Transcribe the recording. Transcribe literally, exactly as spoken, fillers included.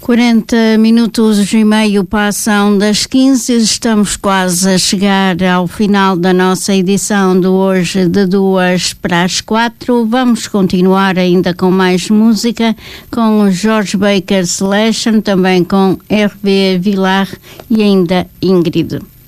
quarenta minutos e meio passam das quinze, estamos quase a chegar ao final da nossa edição de hoje, de duas para as quatro. Vamos continuar ainda com mais música, com o George Baker Selection, também com R B Vilar e ainda Ingrid.